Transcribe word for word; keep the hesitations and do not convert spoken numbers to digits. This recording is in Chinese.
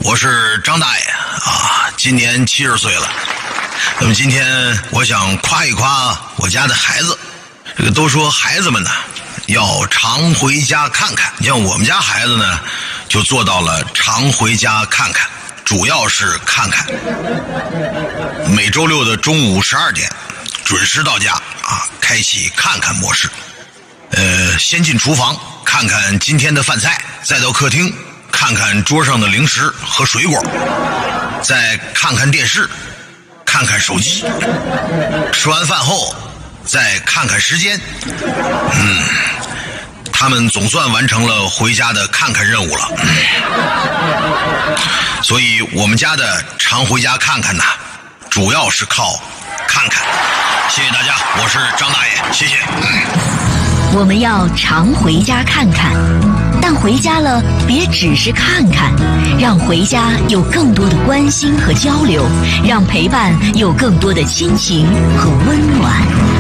我是张大爷啊，今年七十岁了。那么今天我想夸一夸我家的孩子。这个都说孩子们呢要常回家看看，你像我们家孩子呢就做到了常回家看看，主要是看看。每周六的中午十二点准时到家啊，开启看看模式。呃，先进厨房看看今天的饭菜，再到客厅看看桌上的零食和水果，再看看电视，看看手机。吃完饭后再看看时间。嗯，他们总算完成了回家的看看任务了。所以我们家的常回家看看呢，主要是靠看看。谢谢大家，我是张大爷，谢谢。 我们要常回家看看，但回家了别只是看看，让回家有更多的关心和交流，让陪伴有更多的亲情和温暖。